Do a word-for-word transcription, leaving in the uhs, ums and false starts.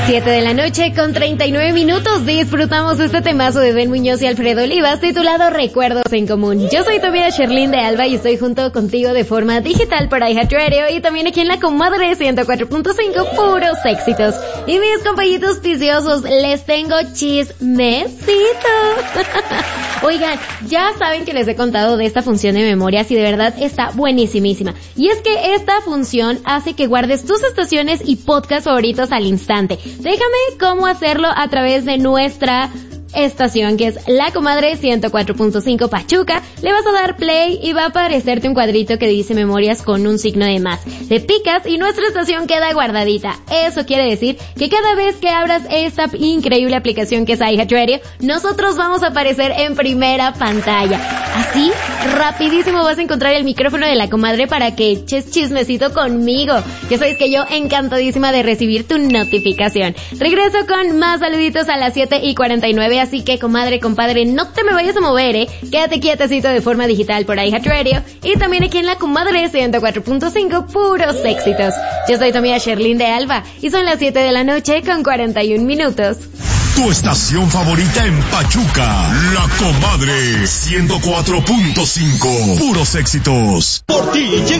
siete de la noche con treinta y nueve minutos disfrutamos este temazo de Ben Muñoz y Alfredo Olivas titulado Recuerdos en Común. Yo soy tu amiga Sherlyn de Alba y estoy junto contigo de forma digital por iHeartRadio y también aquí en la comadre ciento cuatro punto cinco, puros éxitos. Y mis compañitos piciosos, les tengo chismecito. Oigan, ya saben que les he contado de esta función de memorias y de verdad está buenísimísima. Y es que esta función hace que guardes tus estaciones y podcasts favoritos al instante. Déjame cómo hacerlo a través de nuestra estación, que es La Comadre ciento cuatro punto cinco Pachuca. Le vas a dar play y va a aparecerte un cuadrito que dice memorias con un signo de más. Le picas y nuestra estación queda guardadita. Eso quiere decir que cada vez que abras esta increíble aplicación que es iHeartRadio, nosotros vamos a aparecer en primera pantalla. Así, rapidísimo vas a encontrar el micrófono de La Comadre para que eches chismecito conmigo. Ya sabes que yo encantadísima de recibir tu notificación. Regreso con más saluditos a las siete y cuarenta y nueve. Así que, comadre, compadre, no te me vayas a mover, eh. Quédate quietecito de forma digital por iHeartRadio y también aquí en la comadre ciento cuatro punto cinco, puros éxitos. Yo soy tu amiga Sherlyn de Alba y son las siete de la noche con cuarenta y un minutos. Tu estación favorita en Pachuca, La Comadre ciento cuatro punto cinco, puros éxitos. Por ti llega